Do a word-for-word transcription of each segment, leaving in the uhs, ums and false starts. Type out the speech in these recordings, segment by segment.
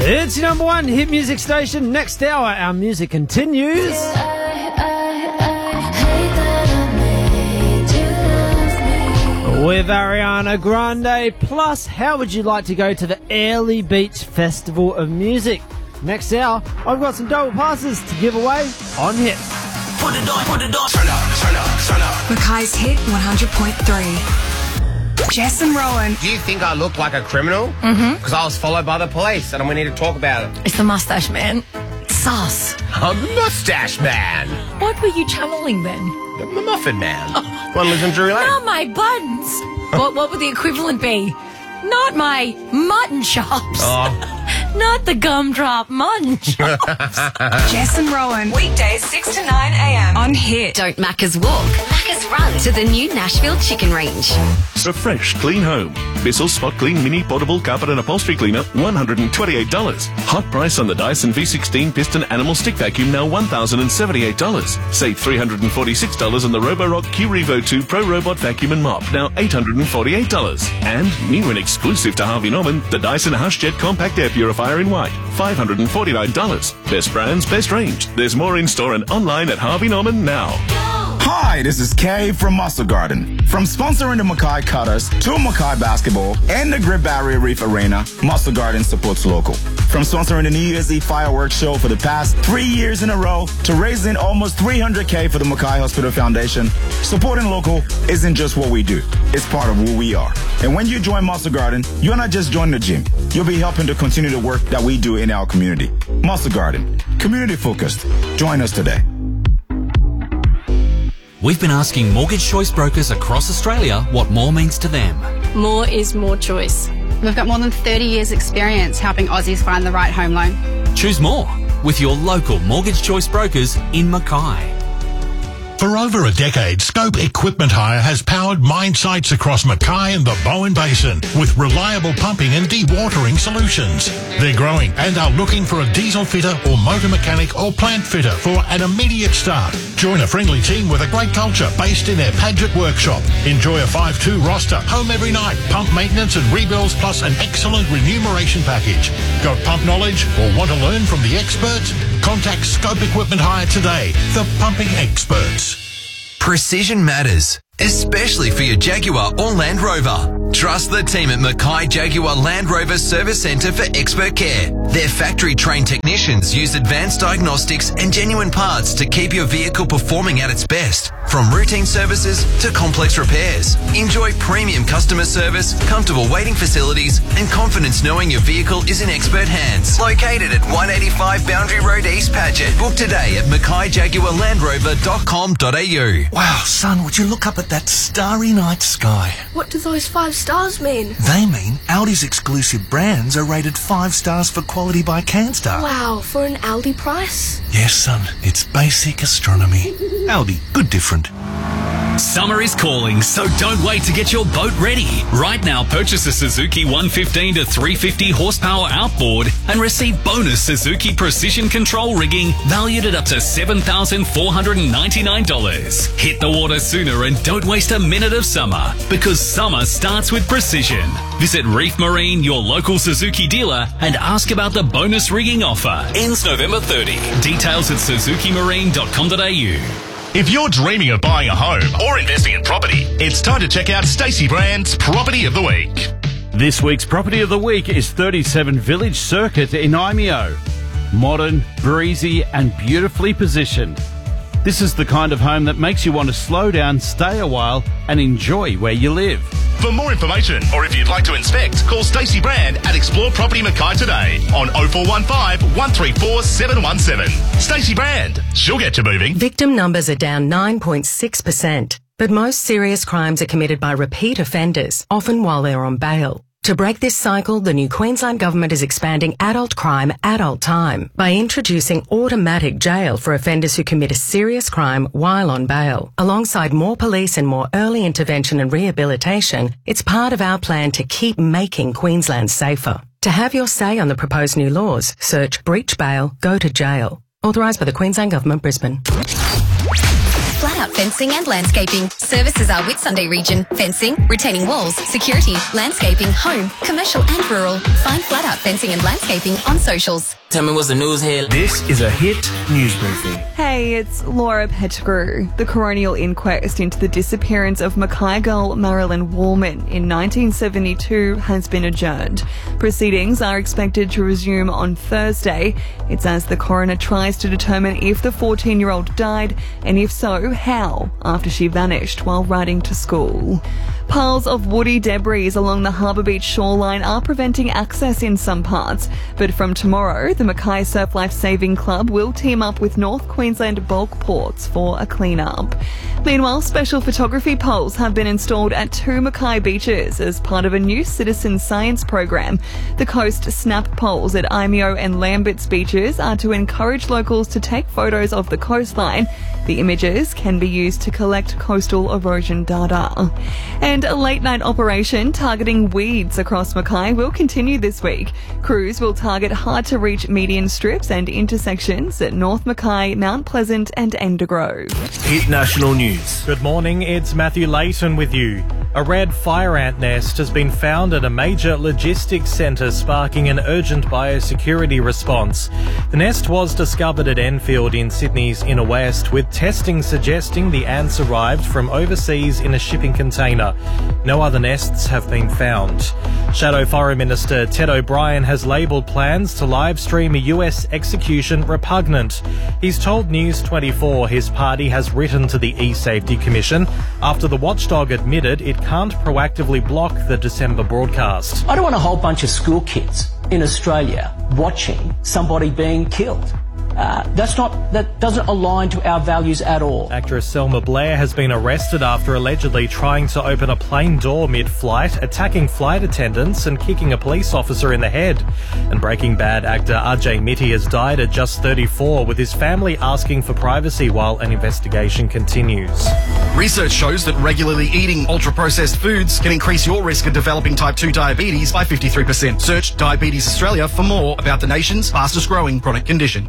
It's your number one hit music station. Next hour, our music continues. With Ariana Grande. Plus, how would you like to go to the Airlie Beach Festival of Music? Next hour, I've got some double passes to give away on Hit. Put it on, put it on. Turn up, turn up, turn up. Mackay's Hit one hundred point three. Jess and Rowan. Do you think I look like a criminal? Mm-hmm. Because I was followed by the police and we need to talk about it. It's the mustache man. Sus. A mustache man. What were you channeling then? The, the muffin man. Oh. One lives in Drury Lane. Not my buttons. what, what would the equivalent be? Not my mutton chops. Oh. Not the gumdrop mutton chops. Jess and Rowan. Weekdays six to nine a.m. on Hit. Don't Macca's walk, Macca's run to the new Nashville Chicken Range. A fresh, clean home. Bissell Spot Clean Mini Portable Carpet and Upholstery Cleaner, one hundred twenty-eight dollars. Hot price on the Dyson V sixteen Piston Animal Stick Vacuum, now one thousand seventy-eight dollars. Save three hundred forty-six dollars on the Roborock Q Revo two Pro Robot Vacuum and Mop, now eight hundred forty-eight dollars. And, new and exclusive to Harvey Norman, the Dyson HushJet Compact Air Purifier in white, five hundred forty-nine dollars. Best brands, best range. There's more in store and online at Harvey Norman now. Hi, this is Kay from Muscle Garden. From sponsoring the Mackay Cutters to Mackay Basketball and the Great Barrier Reef Arena, Muscle Garden supports local. From sponsoring the New Year's Eve fireworks show for the past three years in a row to raising almost three hundred K for the Mackay Hospital Foundation, supporting local isn't just what we do, it's part of who we are. And when you join Muscle Garden, you're not just joining the gym, you'll be helping to continue the work that we do in our community. Muscle Garden, community focused. Join us today. We've been asking mortgage choice brokers across Australia what more means to them. More is more choice. We've got more than thirty years experience helping Aussies find the right home loan. Choose more with your local mortgage choice brokers in Mackay. For over a decade, Scope Equipment Hire has powered mine sites across Mackay and the Bowen Basin with reliable pumping and dewatering solutions. They're growing and are looking for a diesel fitter or motor mechanic or plant fitter for an immediate start. Join a friendly team with a great culture based in their Padgett workshop. Enjoy a five two roster, home every night, pump maintenance and rebuilds plus an excellent remuneration package. Got pump knowledge or want to learn from the experts? Contact Scope Equipment Hire today, the pumping experts. Precision matters, especially for your Jaguar or Land Rover. Trust the team at Mackay Jaguar Land Rover Service Centre for expert care. Their factory-trained technicians use advanced diagnostics and genuine parts to keep your vehicle performing at its best. From routine services to complex repairs. Enjoy premium customer service, comfortable waiting facilities, and confidence knowing your vehicle is in expert hands. Located at one eighty-five Boundary Road East, Padgett. Book today at mackay jaguar land rover dot com dot a u. Wow, son, would you look up at that starry night sky? What do those five stars mean? They mean Aldi's exclusive brands are rated five stars for quality by CanStar. Wow, for an Aldi price? Yes, son, it's basic astronomy. Aldi, good different. Summer is calling, so don't wait to get your boat ready. Right now, purchase a Suzuki one fifteen to three fifty horsepower outboard and receive bonus Suzuki Precision Control rigging valued at up to seven thousand four hundred ninety-nine dollars. Hit the water sooner and don't waste a minute of summer, because summer starts with precision. Visit Reef Marine, your local Suzuki dealer, and ask about the bonus rigging offer. Ends November thirtieth. Details at suzuki marine dot com dot a u. If you're dreaming of buying a home or investing in property, it's time to check out Stacey Brand's Property of the Week. This week's Property of the Week is thirty-seven Village Circuit in Imeo. Modern, breezy and beautifully positioned. This is the kind of home that makes you want to slow down, stay a while and enjoy where you live. For more information, or if you'd like to inspect, call Stacey Brand at Explore Property Mackay today on oh four one five, one three four, seven one seven. Stacey Brand, she'll get you moving. Victim numbers are down nine point six percent, but most serious crimes are committed by repeat offenders, often while they're on bail. To break this cycle, the new Queensland Government is expanding adult crime, adult time by introducing automatic jail for offenders who commit a serious crime while on bail. Alongside more police and more early intervention and rehabilitation, it's part of our plan to keep making Queensland safer. To have your say on the proposed new laws, search Breach Bail, Go to Jail. Authorised by the Queensland Government, Brisbane. Flat Flat-Out Fencing and Landscaping. Services are Whitsunday region, fencing, retaining walls, security, landscaping, home, commercial and rural. Find Flat-Out Fencing and Landscaping on socials. Tell me what's the news here. This is a Hit News Briefing. Hey, it's Laura Pettigrew. The coronial inquest into the disappearance of Mackay girl Marilyn Warman in nineteen seventy-two has been adjourned. Proceedings are expected to resume on Thursday. It's as the coroner tries to determine if the fourteen-year-old died, and if so, how, after she vanished while riding to school. Piles of woody debris along the Harbour Beach shoreline are preventing access in some parts, but from tomorrow, the Mackay Surf Life Saving Club will team up with North Queensland Bulk Ports for a clean-up. Meanwhile, special photography poles have been installed at two Mackay beaches as part of a new citizen science program. The Coast Snap poles at Imeo and Lambert's beaches are to encourage locals to take photos of the coastline. The images can be used to collect coastal erosion data. And a late-night operation targeting weeds across Mackay will continue this week. Crews will target hard-to-reach median strips and intersections at North Mackay, Mount Pleasant and Endergrove. Hit National News. Good morning, it's Matthew Layton with you. A red fire ant nest has been found at a major logistics centre, sparking an urgent biosecurity response. The nest was discovered at Enfield in Sydney's inner west, with testing suggesting the ants arrived from overseas in a shipping container. No other nests have been found. Shadow Foreign Minister Ted O'Brien has labelled plans to live stream a U S execution repugnant. He's told News twenty-four his party has written to the E-Safety Commission after the watchdog admitted it can't proactively block the December broadcast. I don't want a whole bunch of school kids in Australia watching somebody being killed. Uh, that's not, that doesn't align to our values at all. Actress Selma Blair has been arrested after allegedly trying to open a plane door mid-flight, attacking flight attendants and kicking a police officer in the head. And Breaking Bad actor R J Mitty has died at just thirty-four, with his family asking for privacy while an investigation continues. Research shows that regularly eating ultra-processed foods can increase your risk of developing type two diabetes by fifty-three percent. Search Diabetes Australia for more about the nation's fastest-growing chronic condition.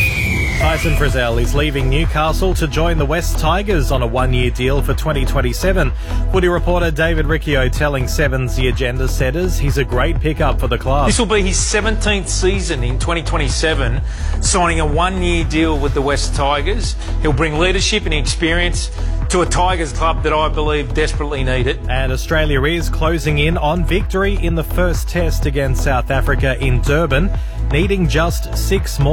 Tyson Frizzell is leaving Newcastle to join the West Tigers on a one-year deal for twenty twenty-seven. Footy reporter David Riccio telling Sevens the agenda setters he's a great pickup for the club. This will be his seventeenth season in twenty twenty-seven, signing a one-year deal with the West Tigers. He'll bring leadership and experience to a Tigers club that I believe desperately need it. And Australia is closing in on victory in the first test against South Africa in Durban, needing just six more.